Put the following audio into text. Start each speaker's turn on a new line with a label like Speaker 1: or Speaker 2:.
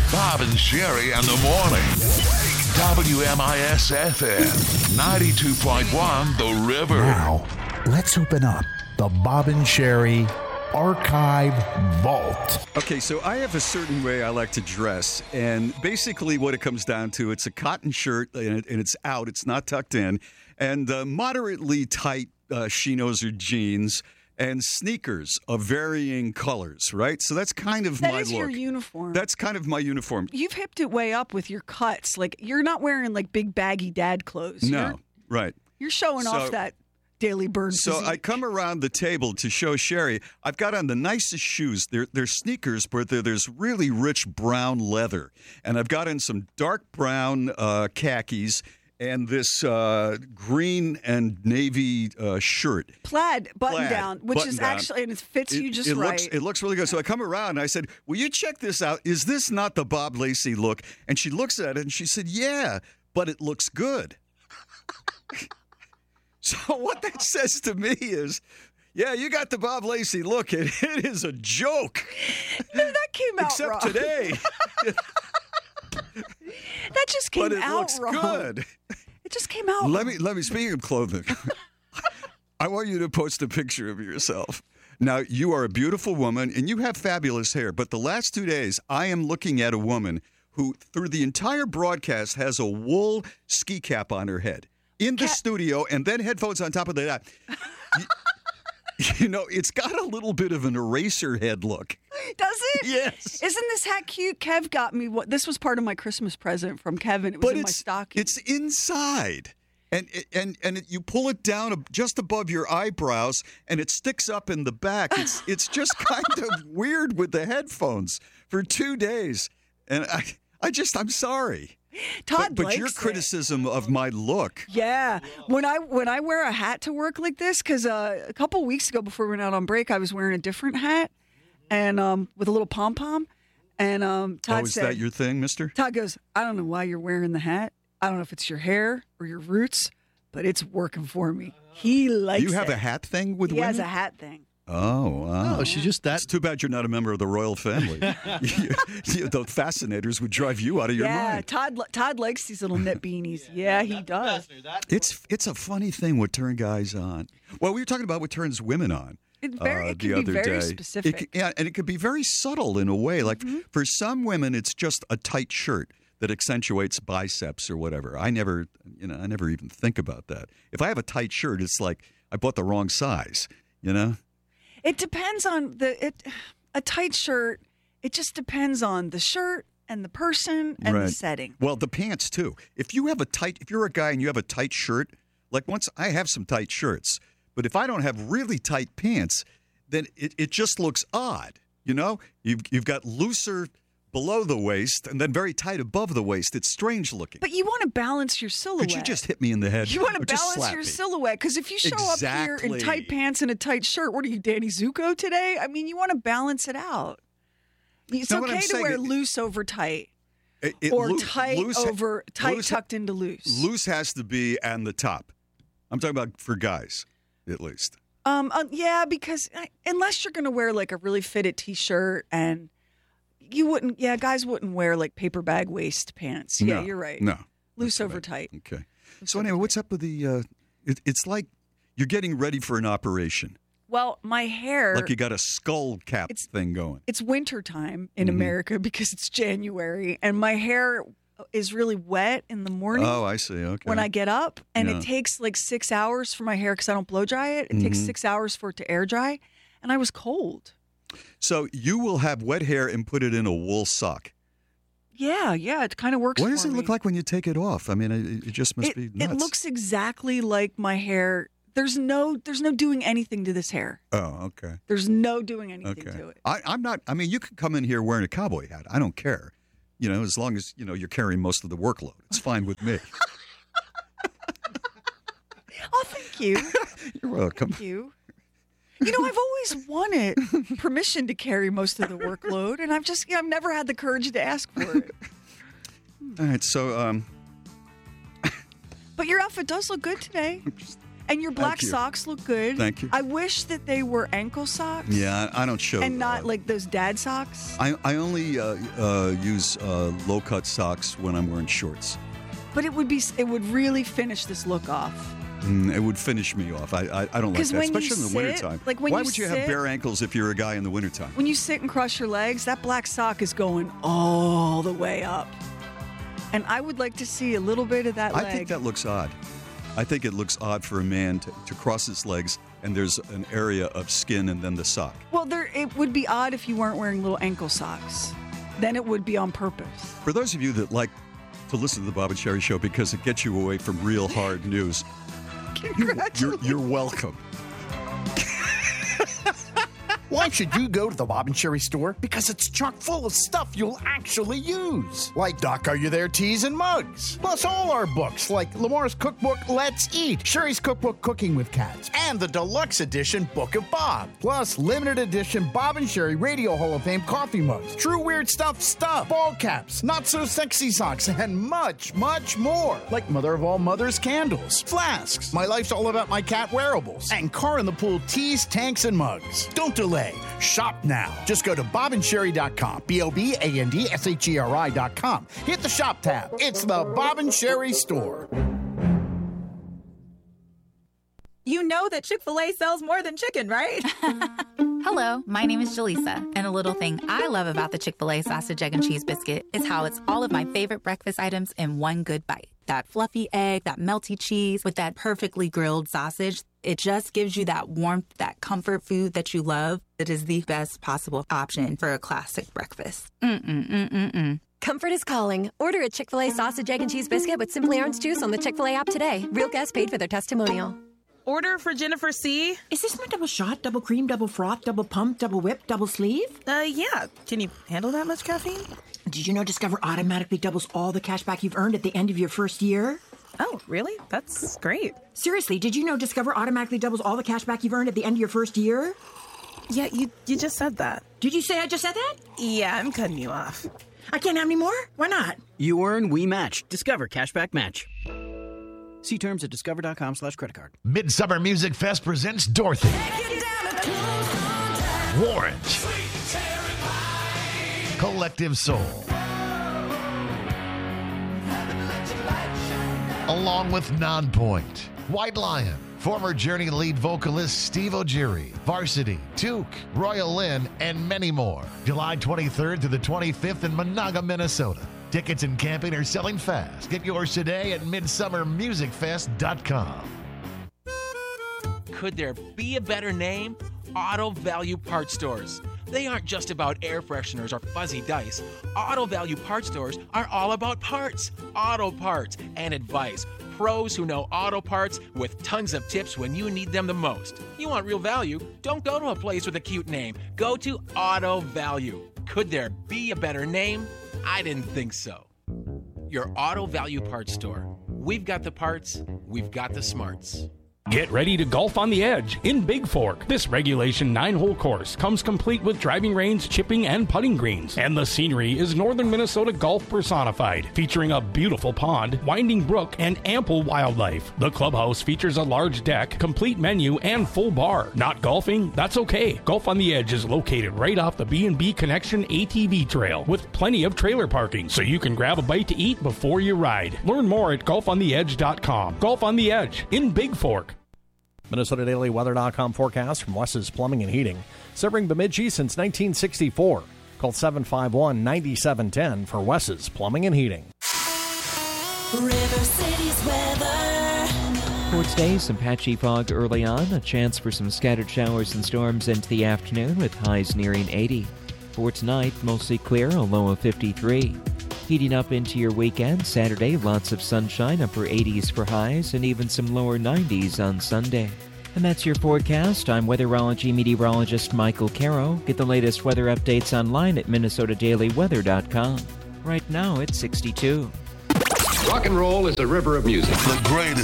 Speaker 1: Bob and Sherry in the morning. WMIS FM 92.1 The River.
Speaker 2: Now, let's open up the Bob and Sherry Archive Vault.
Speaker 3: Okay, so I have a certain way I like to dress, and basically what it comes down to, it's a cotton shirt, and it's out, it's not tucked in, and moderately tight chinos or jeans, and sneakers of varying colors, right? So that's kind of my look.
Speaker 4: That is your uniform.
Speaker 3: That's kind of my uniform.
Speaker 4: You've hipped it way up with your cuts. Like, you're not wearing, like, big baggy dad clothes.
Speaker 3: No, right.
Speaker 4: You're showing off that Daily Bird
Speaker 3: So
Speaker 4: physique.
Speaker 3: I come around the table to show Sherry. I've got on the nicest shoes. They're sneakers, but there's really rich brown leather. And I've got in some dark brown khakis and this green and navy shirt.
Speaker 4: Plaid button down, which is actually, and it fits you just right.
Speaker 3: It looks really good. So I come around and I said, will you check this out? Is this not the Bob Lacey look? And she looks at it and she said, yeah, but it looks good. So what that says to me is, yeah, you got the Bob Lacey look. It is a joke.
Speaker 4: That came out
Speaker 3: Except
Speaker 4: wrong.
Speaker 3: today.
Speaker 4: That just came
Speaker 3: But it
Speaker 4: out
Speaker 3: looks
Speaker 4: wrong.
Speaker 3: good.
Speaker 4: It just came out
Speaker 3: Let
Speaker 4: wrong.
Speaker 3: me. Speaking of clothing, I want you to post a picture of yourself. Now, you are a beautiful woman, and you have fabulous hair. But the last 2 days, I am looking at a woman who, through the entire broadcast, has a wool ski cap on her head in the studio, and then headphones on top of that. You know, it's got a little bit of an eraser head look.
Speaker 4: Does it?
Speaker 3: Yes.
Speaker 4: Isn't this hat cute? Kev got me this was part of my Christmas present from Kevin. It was in my stocking.
Speaker 3: It's inside. And you pull it down just above your eyebrows, and it sticks up in the back. It's just kind of weird with the headphones for 2 days. And I'm sorry.
Speaker 4: Todd
Speaker 3: but
Speaker 4: likes
Speaker 3: your
Speaker 4: it.
Speaker 3: criticism of my look.
Speaker 4: Yeah, when I wear a hat to work like this, because a couple weeks ago before we went out on break, I was wearing a different hat, and with a little pom pom, and Todd
Speaker 3: is
Speaker 4: said,
Speaker 3: that your thing, Mister?
Speaker 4: Todd goes, I don't know why you're wearing the hat. I don't know if it's your hair or your roots, but it's working for me. He likes it.
Speaker 3: You have a hat thing with
Speaker 4: he
Speaker 3: women?
Speaker 4: has a hat thing.
Speaker 3: Oh, wow.
Speaker 5: Oh, she's just that.
Speaker 3: It's too bad you're not a member of the royal family. The fascinators would drive you out of your
Speaker 4: Yeah,
Speaker 3: mind.
Speaker 4: Todd likes these little knit beanies. Yeah, he does.
Speaker 3: It's a funny thing what turn guys on. Well, we were talking about what turns women on.
Speaker 4: It
Speaker 3: the
Speaker 4: can be
Speaker 3: other
Speaker 4: very
Speaker 3: day.
Speaker 4: specific.
Speaker 3: And it could be very subtle in a way. Like for some women, it's just a tight shirt that accentuates biceps or whatever. I never even think about that. If I have a tight shirt, it's like I bought the wrong size. You know.
Speaker 4: It depends on a tight shirt. It just depends on the shirt and the person and the setting.
Speaker 3: Well, the pants too. If you're a guy and you have a tight shirt, like once I have some tight shirts, but if I don't have really tight pants, then it just looks odd. You know, you've got looser below the waist and then very tight above the waist. It's strange looking.
Speaker 4: But you want to balance your silhouette.
Speaker 3: Could you just hit me in the head?
Speaker 4: You want to
Speaker 3: or just
Speaker 4: balance
Speaker 3: slap
Speaker 4: your
Speaker 3: me?
Speaker 4: silhouette, because if you show up here in
Speaker 3: Exactly.
Speaker 4: tight pants and a tight shirt, what are you, Danny Zuko today? I mean, you want to balance it out. It's
Speaker 3: No, what I'm
Speaker 4: okay to
Speaker 3: saying,
Speaker 4: wear loose over tight,
Speaker 3: Or
Speaker 4: tight over tight tucked into loose.
Speaker 3: Loose has to be on the top. I'm talking about for guys, at least.
Speaker 4: Yeah, because unless you're going to wear like a really fitted T-shirt, and you wouldn't. Yeah, guys wouldn't wear like paper bag waist pants. Yeah,
Speaker 3: No,
Speaker 4: you're right.
Speaker 3: No.
Speaker 4: Loose over tight.
Speaker 3: Okay. So anyway, what's up with the? It's like you're getting ready for an operation.
Speaker 4: Well, my hair.
Speaker 3: Like you got a skull cap thing going.
Speaker 4: It's wintertime in America because it's January, and my hair is really wet in the morning.
Speaker 3: Oh, I see. Okay.
Speaker 4: When I get up, and
Speaker 3: Yeah.
Speaker 4: it takes like 6 hours for my hair because I don't blow dry it. It takes 6 hours for it to air dry, and I was cold.
Speaker 3: So you will have wet hair and put it in a wool sock.
Speaker 4: Yeah, it kind of works.
Speaker 3: What does
Speaker 4: for
Speaker 3: it look
Speaker 4: me.
Speaker 3: like when you take it off? I mean, it just must be nuts.
Speaker 4: It looks exactly like my hair. There's no doing anything to this hair.
Speaker 3: Oh, okay.
Speaker 4: There's no doing anything
Speaker 3: Okay.
Speaker 4: to it.
Speaker 3: I'm not. I mean, you could come in here wearing a cowboy hat. I don't care. You know, as long as you're carrying most of the workload, it's fine with me.
Speaker 4: Oh, thank you.
Speaker 3: You're welcome.
Speaker 4: Thank you. You know, I've always wanted permission to carry most of the workload, and I've never had the courage to ask for it.
Speaker 3: All right, so
Speaker 4: But your outfit does look good today. And your black
Speaker 3: you.
Speaker 4: socks look good.
Speaker 3: Thank you.
Speaker 4: I wish that they were ankle socks.
Speaker 3: Yeah, I don't show.
Speaker 4: And not like those dad socks.
Speaker 3: I only use low-cut socks when I'm wearing shorts.
Speaker 4: But it would really finish this look off.
Speaker 3: It would finish me off. I don't like that,
Speaker 4: when
Speaker 3: especially
Speaker 4: you
Speaker 3: in the
Speaker 4: sit,
Speaker 3: wintertime.
Speaker 4: like when
Speaker 3: Why
Speaker 4: you
Speaker 3: would you have
Speaker 4: sit-
Speaker 3: bare ankles if you're a guy in the wintertime?
Speaker 4: When you sit and cross your legs, that black sock is going all the way up. And I would like to see a little bit of that leg.
Speaker 3: I think that looks odd. I think it looks odd for a man to cross his legs and there's an area of skin and then the sock.
Speaker 4: Well, it would be odd if you weren't wearing little ankle socks. Then it would be on purpose.
Speaker 3: For those of you that like to listen to the Bob and Sherry Show because it gets you away from real hard news, you're welcome.
Speaker 2: Why should you go to the Bob and Sherry store? Because it's chock full of stuff you'll actually use. Like Doc, Are You There teas and mugs. Plus all our books like Lamar's cookbook, Let's Eat, Sherry's cookbook, Cooking with Cats, and the deluxe edition Book of Bob. Plus limited edition Bob and Sherry Radio Hall of Fame coffee mugs, True Weird Stuff, ball caps, Not So Sexy socks, and much, much more. Like Mother of All Mothers candles, flasks, My Life's All About My Cat wearables, and Car in the Pool teas, tanks, and mugs. Don't delay. Shop now. Just go to bobandsherry.com. BOBANDSHERI.com. Hit the shop tab. It's the Bob and Sherry store.
Speaker 5: You know that Chick-fil-A sells more than chicken, right?
Speaker 6: Hello, my name is Jaleesa, and a little thing I love about the Chick-fil-A sausage, egg, and cheese biscuit is how it's all of my favorite breakfast items in one good bite. That fluffy egg, that melty cheese with that perfectly grilled sausage. It just gives you that warmth, that comfort food that you love. It is the best possible option for a classic breakfast.
Speaker 7: Comfort is calling. Order a Chick-fil-A sausage, egg, and cheese biscuit with Simply Orange Juice on the Chick-fil-A app today. Real guests paid for their testimonial.
Speaker 5: Order for Jennifer C.
Speaker 8: Is this my double shot, double cream, double froth, double pump, double whip, double sleeve?
Speaker 5: Yeah. Can you handle that much caffeine?
Speaker 8: Did you know Discover automatically doubles all the cash back you've earned at the end of your first year?
Speaker 5: Oh, really? That's great.
Speaker 8: Seriously, did you know Discover automatically doubles all the cash back you've earned at the end of your first year?
Speaker 5: Yeah, you just said that.
Speaker 8: Did you say I just said that?
Speaker 5: Yeah, I'm cutting you off.
Speaker 8: I can't have any more? Why not?
Speaker 9: You earn, we match. Discover Cashback Match. See terms at discover.com/creditcard.
Speaker 10: Midsummer Music Fest presents Dorothy, Warrant, Collective Soul, along with Nonpoint, White Lion, former Journey lead vocalist Steve O'Geary, Varsity, Took, Royal Lynn, and many more. July 23rd through the 25th in Monaga, Minnesota. Tickets and camping are selling fast. Get yours today at midsummermusicfest.com.
Speaker 11: Could there be a better name? Auto Value Parts Stores. They aren't just about air fresheners or fuzzy dice. Auto Value Parts Stores are all about parts, auto parts, and advice. Pros who know auto parts with tons of tips when you need them the most. You want real value? Don't go to a place with a cute name. Go to Auto Value. Could there be a better name? I didn't think so. Your Auto Value Parts Store. We've got the parts, we've got the smarts.
Speaker 12: Get ready to golf on the edge in Big Fork. This regulation 9-hole course comes complete with driving range, chipping, and putting greens. And the scenery is northern Minnesota golf personified, featuring a beautiful pond, winding brook, and ample wildlife. The clubhouse features a large deck, complete menu, and full bar. Not golfing? That's okay. Golf on the Edge is located right off the B&B Connection ATV trail with plenty of trailer parking, so you can grab a bite to eat before you ride. Learn more at golfontheedge.com. Golf on the Edge in Big Fork.
Speaker 13: MinnesotaDailyWeather.com forecast from Wes's Plumbing and Heating. Serving Bemidji since 1964. Call 751-9710 for Wes's Plumbing and Heating.
Speaker 14: River City's weather.
Speaker 15: For today, some patchy fog early on, a chance for some scattered showers and storms into the afternoon with highs nearing 80. For tonight, mostly clear, a low of 53. Heating up into your weekend, Saturday, lots of sunshine, upper 80s for highs, and even some lower 90s on Sunday. And that's your forecast. I'm weatherology meteorologist Michael Caro. Get the latest weather updates online at MinnesotaDailyWeather.com. Right now, it's 62.
Speaker 16: Rock and roll is a river of music.
Speaker 1: The greatest